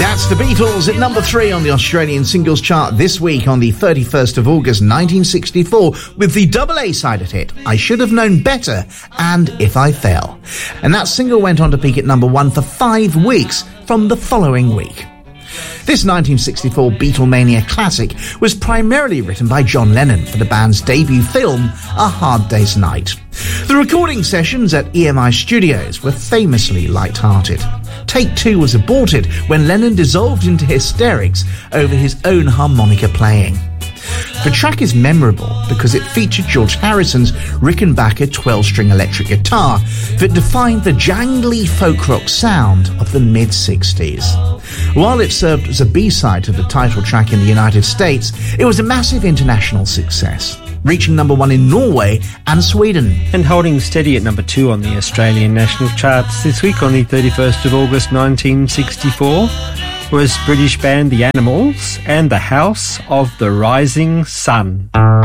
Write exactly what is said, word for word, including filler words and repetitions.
That's the Beatles at number three on the Australian singles chart this week on the thirty-first of August nineteen sixty-four with the double A-sided hit, I Should Have Known Better and If I Fell. And that single went on to peak at number one for five weeks from the following week. This nineteen sixty-four Beatlemania classic was primarily written by John Lennon for the band's debut film, A Hard Day's Night. The recording sessions at E M I Studios were famously light-hearted. Take two was aborted when Lennon dissolved into hysterics over his own harmonica playing. The track is memorable because it featured George Harrison's Rickenbacker twelve-string electric guitar that defined the jangly folk rock sound of the mid-sixties. While it served as a B-side to the title track in the United States, it was a massive international success, reaching number one in Norway and Sweden. And holding steady at number two on the Australian national charts this week on the thirty-first of August nineteen sixty-four was British band The Animals and The House of the Rising Sun.